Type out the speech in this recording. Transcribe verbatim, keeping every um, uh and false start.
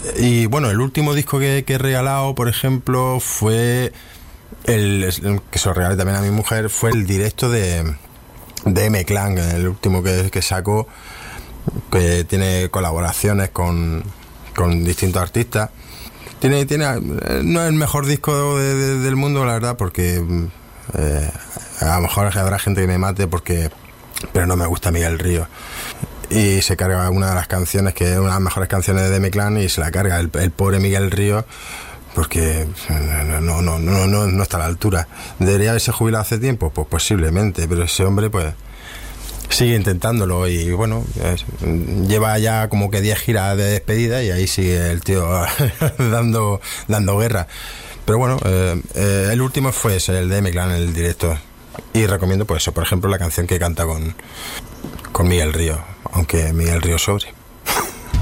Y bueno, el último disco que, que he regalado, por ejemplo, fue el, el que se lo regalé también a mi mujer, fue el directo de, de M-Clan, el último que, que sacó, que tiene colaboraciones con, con distintos artistas. Tiene, tiene, no es el mejor disco de, de, del mundo, la verdad, porque eh, a lo mejor habrá gente que me mate, porque pero no me gusta Miguel Ríos. Y se carga una de las canciones, que es una de las mejores canciones de M-Clan, y se la carga el, el pobre Miguel Ríos, porque no, no, no, no, no, no está a la altura. ¿Debería haberse jubilado hace tiempo? Pues posiblemente, pero ese hombre pues sigue intentándolo, y bueno, es, lleva ya como que diez giras de despedida y ahí sigue el tío dando dando guerra. Pero bueno, eh, eh, el último fue ese, el de M-Clan, el directo, y recomiendo pues eso, por ejemplo, la canción que canta con, con Miguel Ríos, aunque Miguel Ríos sobre.